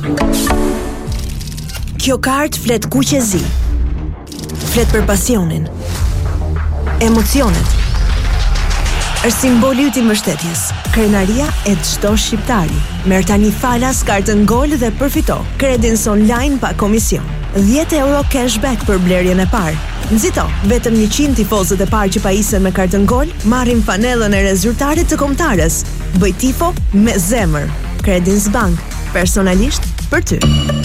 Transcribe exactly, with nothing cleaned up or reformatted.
Kjo kartë flet kuqezi. Flet për pasionin, emocionet. Është simboli yt i mbështetjes, krenaria e çdo shqiptari. Merr tani falas kartën Gol dhe përfito kredins online pa komision. dhjetë euro cashback për blerjen e parë. Nxito, vetëm njëqind tifozët e parë që pajisen me kartën Gol marrin panellën e rezultatit të kombëtarës. Bëj tifo me zemër. Credins Bank, personalisht për ty.